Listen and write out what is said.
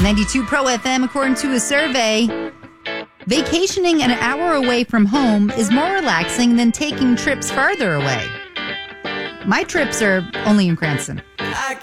92 Pro FM, according to a survey, vacationing an hour away from home is more relaxing than taking trips farther away. My trips are only in Cranston.